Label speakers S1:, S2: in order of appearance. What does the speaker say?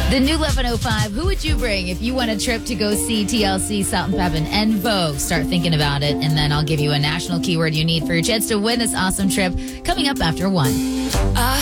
S1: The new 1105, who would you bring if you want a trip to go see TLC, Salt and Pepin, and Vogue? Start thinking about it, and then I'll give you a national keyword you need for your chance to win this awesome trip coming up after 1.